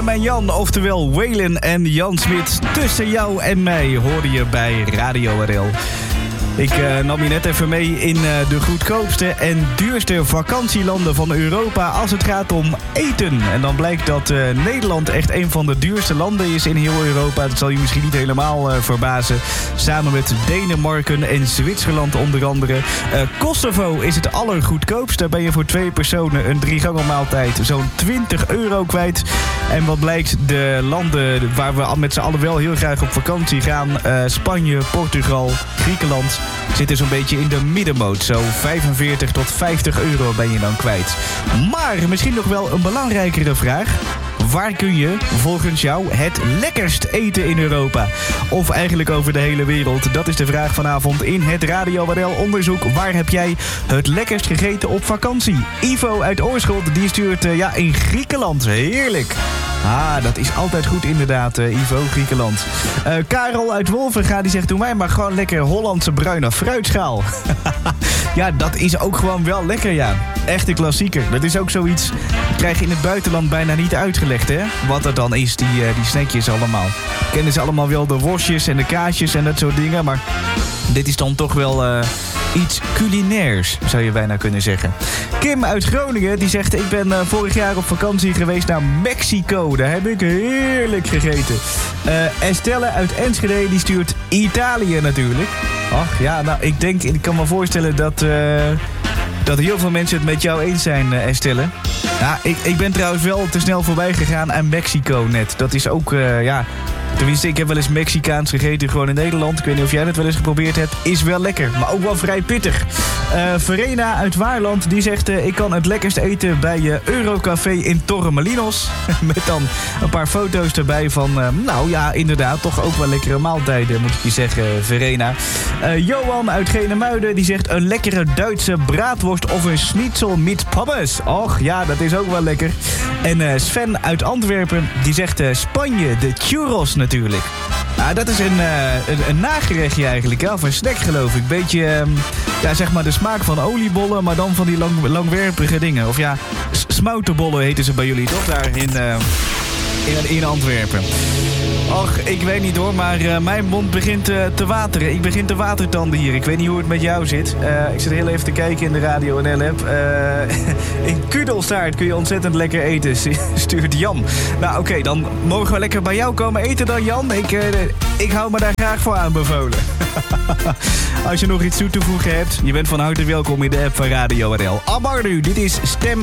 En Jan, oftewel Waylon en Jan Smit. Tussen jou en mij hoorde je bij Radio RL. Ik nam je net even mee in de goedkoopste en duurste vakantielanden van Europa als het gaat om eten. En dan blijkt dat Nederland echt een van de duurste landen is in heel Europa. Dat zal je misschien niet helemaal verbazen. Samen met Denemarken en Zwitserland onder andere. Kosovo is het allergoedkoopst. Daar ben je voor 2 personen een 3-gangen-maaltijd zo'n €20 kwijt. En wat blijkt, de landen waar we met z'n allen wel heel graag op vakantie gaan... Spanje, Portugal, Griekenland... zitten zo'n beetje in de middenmoot. Zo 45 tot €50 ben je dan kwijt. Maar misschien nog wel een belangrijkere vraag. Waar kun je volgens jou het lekkerst eten in Europa? Of eigenlijk over de hele wereld? Dat is de vraag vanavond in het Radio RL onderzoek. Waar heb jij het lekkerst gegeten op vakantie? Ivo uit Oorschot, die stuurt in Griekenland. Heerlijk. Dat is altijd goed inderdaad, Ivo, Griekenland. Karel uit Wolvenga, die zegt... doe mij maar gewoon lekker Hollandse bruine fruitschaal. Ja, dat is ook gewoon wel lekker, ja. Echte klassieker. Dat is ook zoiets... krijg je in het buitenland bijna niet uitgelegd, hè? Wat dat dan is, die snackjes allemaal. Kennen ze allemaal wel de worstjes en de kaasjes en dat soort dingen... maar dit is dan toch wel... iets culinairs, zou je bijna kunnen zeggen. Kim uit Groningen, die zegt... ik ben vorig jaar op vakantie geweest naar Mexico. Daar heb ik heerlijk gegeten. Estelle uit Enschede, die stuurt Italië natuurlijk. Ach ja, nou, ik kan me voorstellen dat heel veel mensen het met jou eens zijn, Estelle. Ja, ik ben trouwens wel te snel voorbij gegaan aan Mexico net. Dat is ook, tenminste, ik heb wel eens Mexicaans gegeten gewoon in Nederland. Ik weet niet of jij dat wel eens geprobeerd hebt. Is wel lekker, maar ook wel vrij pittig. Verena uit Waarland, die zegt... ik kan het lekkerst eten bij Eurocafé in Torremolinos. Met dan een paar foto's erbij van... inderdaad, toch ook wel lekkere maaltijden, moet ik je zeggen, Verena. Johan uit Genemuiden, die zegt... een lekkere Duitse braadworst of een schnitzel met pommes. Och, ja, dat is ook wel lekker. En Sven uit Antwerpen, die zegt... Spanje, de churros natuurlijk. Dat is een nagerechtje eigenlijk, hè? Of een snack geloof ik. Beetje, zeg maar de smaak van oliebollen, maar dan van die langwerpige dingen. Of ja, smoutenbollen heten ze bij jullie toch daar in Antwerpen. Och, ik weet niet hoor, maar mijn mond begint te wateren. Ik begin te watertanden hier. Ik weet niet hoe het met jou zit. Ik zit heel even te kijken in de Radio NL-app. In Kudelstaart kun je ontzettend lekker eten, stuurt Jan. Nou oké, dan mogen we lekker bij jou komen eten dan, Jan. Ik hou me daar graag voor aanbevolen. Als je nog iets toe te voegen hebt, je bent van harte welkom in de app van Radio RL. Amarnu, dit is Stem